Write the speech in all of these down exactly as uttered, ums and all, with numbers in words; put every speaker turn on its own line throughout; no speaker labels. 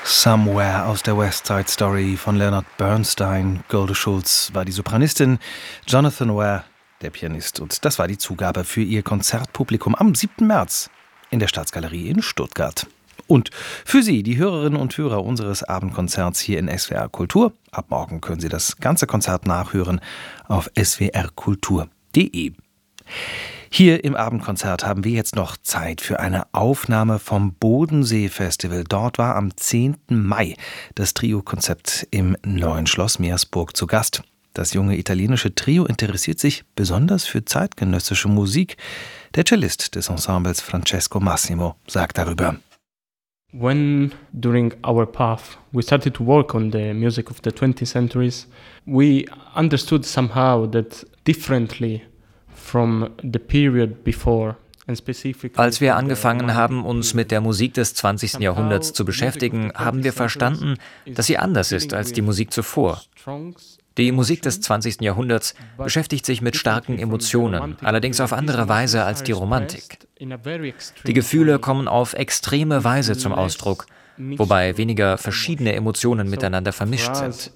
Somewhere aus der West Side Story von Leonard Bernstein. Golde Schulz war die Sopranistin, Jonathan Ware der Pianist. Und das war die Zugabe für ihr Konzertpublikum am siebten März in der Staatsgalerie in Stuttgart. Und für Sie, die Hörerinnen und Hörer unseres Abendkonzerts hier in S W R Kultur. Ab morgen können Sie das ganze Konzert nachhören auf s w r kultur punkt d e. Hier im Abendkonzert haben wir jetzt noch Zeit für eine Aufnahme vom Bodensee-Festival. Dort war am zehnten Mai das Trio-Konzept im Neuen Schloss Meersburg zu Gast. Das junge italienische Trio interessiert sich besonders für zeitgenössische Musik. Der Cellist des Ensembles Francesco Massimo sagt darüber:
When during our path we started to work on the music of the twentieth centuries, we understood somehow that differently from the period before.
Als wir angefangen haben, uns mit der Musik des zwanzigsten Jahrhunderts zu beschäftigen, haben wir verstanden, dass sie anders ist als die Musik zuvor. Die Musik des zwanzigsten Jahrhunderts beschäftigt sich mit starken Emotionen, allerdings auf andere Weise als die Romantik. Die Gefühle kommen auf extreme Weise zum Ausdruck, wobei weniger verschiedene Emotionen miteinander vermischt sind.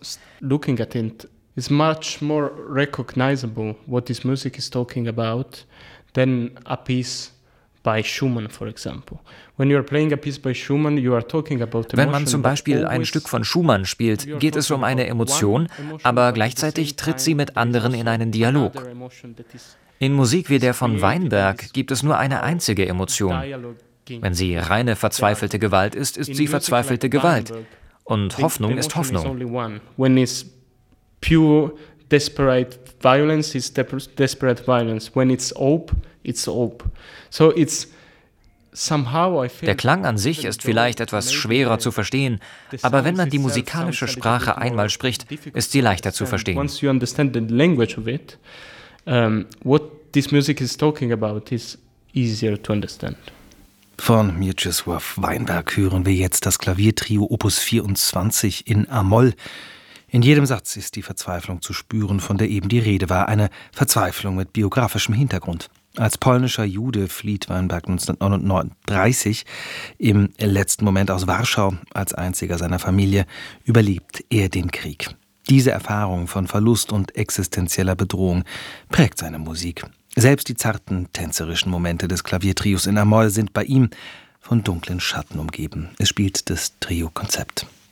It's much more recognizable what this music is talking about than a piece by Schumann, for example. When you are playing a piece by Schumann, you are talking about emotion.
Wenn man zum Beispiel ein Stück von Schumann spielt, geht es um eine Emotion, aber gleichzeitig tritt sie mit anderen in einen Dialog. In Musik wie der von Weinberg gibt es nur eine einzige Emotion. Wenn sie reine verzweifelte Gewalt ist, ist sie verzweifelte Gewalt. Und Hoffnung ist Hoffnung.
Pure desperate violence is desperate violence. When it's hope, it's hope. So it's somehow I feel.
Der Klang an sich ist vielleicht etwas schwerer zu verstehen, aber wenn man die musikalische Sprache einmal spricht, ist sie leichter zu verstehen.
Once you understand the language of it, um, what this music is talking about is easier to understand.
Von Mieczysław Weinberg hören wir jetzt das Klaviertrio Opus vierundzwanzig in A-Moll. In jedem Satz ist die Verzweiflung zu spüren, von der eben die Rede war. Eine Verzweiflung mit biografischem Hintergrund. Als polnischer Jude flieht Weinberg neunzehnhundertneununddreißig im letzten Moment aus Warschau. Als einziger seiner Familie überlebt er den Krieg. Diese Erfahrung von Verlust und existenzieller Bedrohung prägt seine Musik. Selbst die zarten, tänzerischen Momente des Klaviertrios in A-Moll sind bei ihm von dunklen Schatten umgeben. Es spielt das Trio-Konzept.